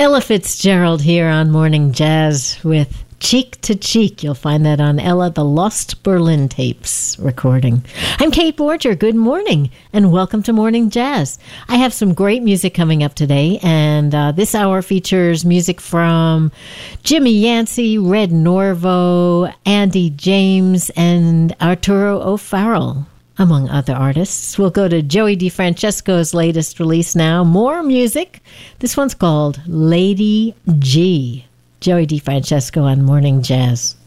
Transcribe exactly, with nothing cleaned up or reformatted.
Ella Fitzgerald here on Morning Jazz with Cheek to Cheek. You'll find that on Ella, the Lost Berlin Tapes recording. I'm Kate Borger. Good morning and welcome to Morning Jazz. I have some great music coming up today, and uh, this hour features music from Jimmy Yancey, Red Norvo, Andy James, and Arturo O'Farrell, among other artists. We'll go to Joey DeFrancesco's latest release now. More music. This one's called Lady G. Joey DeFrancesco on Morning Jazz.